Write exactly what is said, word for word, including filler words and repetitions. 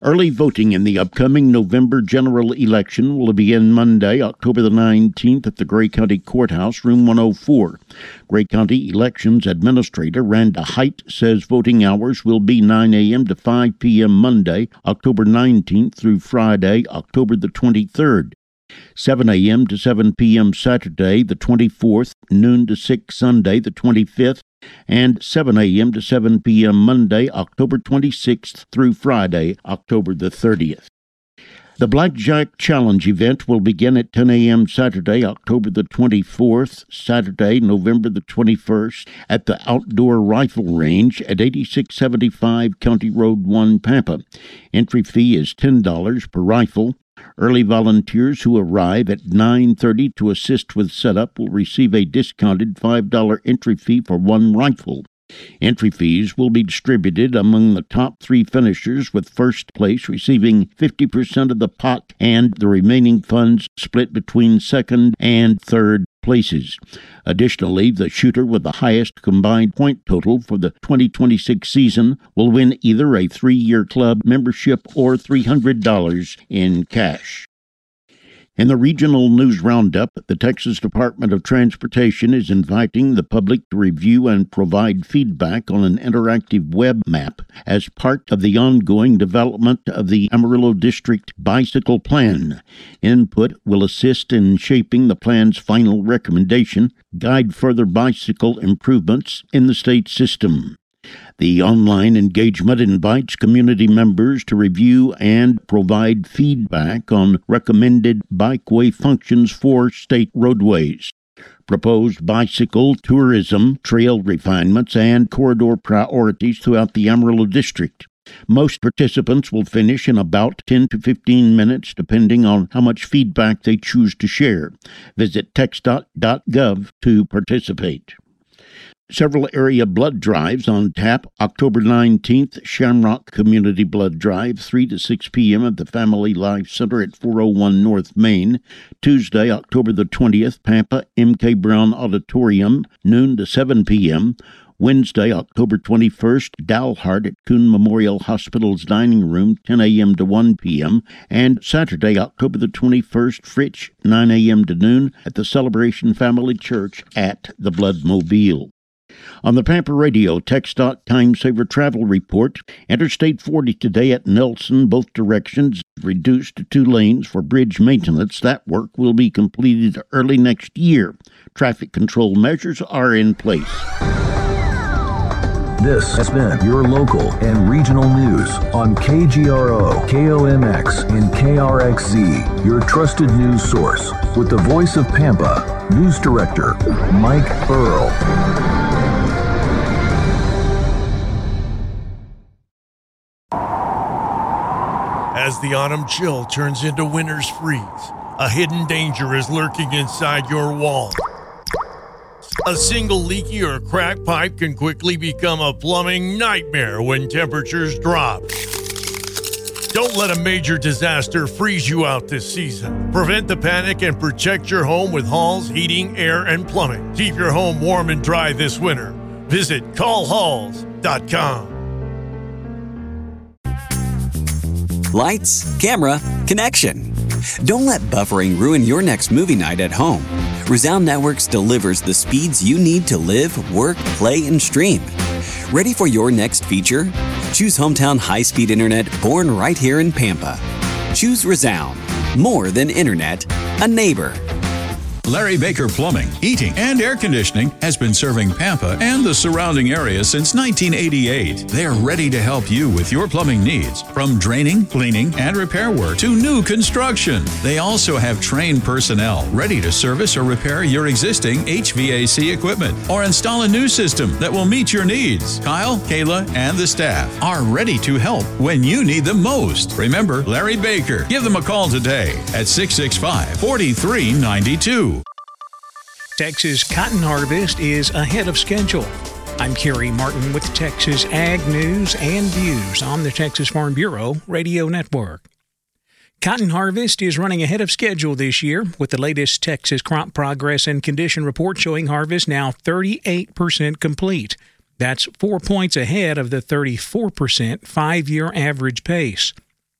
Early voting in the upcoming November general election will begin Monday, October the nineteenth at the Gray County Courthouse, room one oh four. Gray County Elections Administrator Randa Height says voting hours will be nine a.m. to five p.m. Monday, October nineteenth through Friday, October the twenty-third. seven a.m. to seven p.m. Saturday, the twenty-fourth, noon to six Sunday, the twenty-fifth, and seven a.m. to seven p.m. Monday, October twenty-sixth through Friday, October the thirtieth. The Blackjack Challenge event will begin at ten a.m. Saturday, October the twenty-fourth, Saturday, November the twenty-first, at the Outdoor Rifle Range at eighty-six seventy-five County Road one, Pampa. Entry fee is ten dollars per rifle. Early volunteers who arrive at nine thirty to assist with setup will receive a discounted five dollars entry fee for one rifle. Entry fees will be distributed among the top three finishers, with first place receiving fifty percent of the pot and the remaining funds split between second and third places. Additionally, the shooter with the highest combined point total for the twenty twenty-six season will win either a three-year club membership or three hundred dollars in cash. In the Regional News Roundup, the Texas Department of Transportation is inviting the public to review and provide feedback on an interactive web map as part of the ongoing development of the Amarillo District Bicycle Plan. Input will assist in shaping the plan's final recommendation, guide further bicycle improvements in the state system. The online engagement invites community members to review and provide feedback on recommended bikeway functions for state roadways, proposed bicycle tourism, trail refinements, and corridor priorities throughout the Amarillo District. Most participants will finish in about ten to fifteen minutes, depending on how much feedback they choose to share. Visit texdot dot gov to participate. Several area blood drives on tap. October nineteenth, Shamrock Community Blood Drive, three to six p.m. at the Family Life Center at four oh one North Main. Tuesday, October the twentieth, Pampa M K Brown Auditorium, noon to seven p.m. Wednesday, October twenty-first, Dalhart at Kuhn Memorial Hospital's Dining Room, ten a.m. to one p.m. And Saturday, October the twenty-first, Fritch, nine a.m. to noon at the Celebration Family Church at the Bloodmobile. On the Pampa Radio TxDOT Time Saver Travel Report, Interstate forty today at Nelson, both directions reduced to two lanes for bridge maintenance. That work will be completed early next year. Traffic control measures are in place. This has been your local and regional news on K G R O, K O M X, and K R X Z, your trusted news source, with the voice of Pampa, News Director Mike Earl. As the autumn chill turns into winter's freeze, a hidden danger is lurking inside your wall. A single leaky or cracked pipe can quickly become a plumbing nightmare when temperatures drop. Don't let a major disaster freeze you out this season. Prevent the panic and protect your home with Halls Heating, Air, and Plumbing. Keep your home warm and dry this winter. Visit call halls dot com. Lights, camera, connection. Don't let buffering ruin your next movie night at home. Resound Networks delivers the speeds you need to live, work, play, and stream. Ready for your next feature? Choose hometown high-speed internet born right here in Pampa. Choose Resound. More than internet, a neighbor. Larry Baker Plumbing, Heating, and Air Conditioning has been serving Pampa and the surrounding area since nineteen eighty-eight. They're ready to help you with your plumbing needs, from draining, cleaning, and repair work to new construction. They also have trained personnel ready to service or repair your existing H V A C equipment or install a new system that will meet your needs. Kyle, Kayla, and the staff are ready to help when you need them most. Remember Larry Baker. Give them a call today at six six five, four three nine two. Texas cotton harvest is ahead of schedule. I'm Kerry Martin with Texas Ag News and Views on the Texas Farm Bureau Radio Network. Cotton harvest is running ahead of schedule this year, with the latest Texas Crop Progress and Condition Report showing harvest now thirty-eight percent complete. That's four points ahead of the thirty-four percent five-year average pace.